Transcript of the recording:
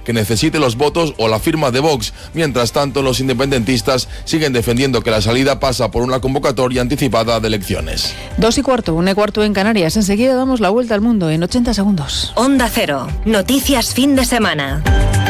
que necesite los votos o la firma de Vox. Mientras tanto, los independentistas siguen defendiendo que la salida pasa por una convocatoria anticipada de elecciones. 2:15, 1:15 en Canarias. Enseguida damos la vuelta al mundo en 80 segundos. Onda Cero. Noticias fin de semana.